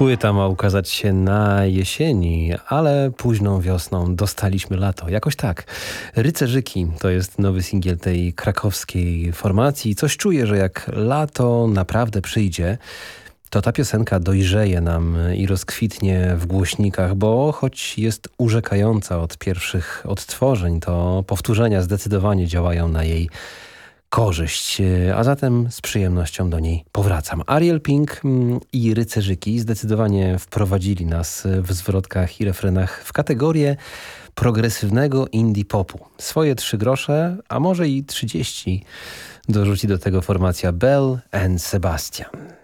Płyta ma ukazać się na jesieni, ale późną wiosną dostaliśmy lato. Jakoś tak. Rycerzyki to jest nowy singiel tej krakowskiej formacji. Coś czuję, że jak lato naprawdę przyjdzie, to ta piosenka dojrzeje nam i rozkwitnie w głośnikach, bo choć jest urzekająca od pierwszych odtworzeń, to powtórzenia zdecydowanie działają na jej korzyść, a zatem z przyjemnością do niej powracam. Ariel Pink i Rycerzyki zdecydowanie wprowadzili nas w zwrotkach i refrenach w kategorię progresywnego indie popu. Swoje 3 grosze, a może i 30 dorzuci do tego formacja Bell and Sebastian.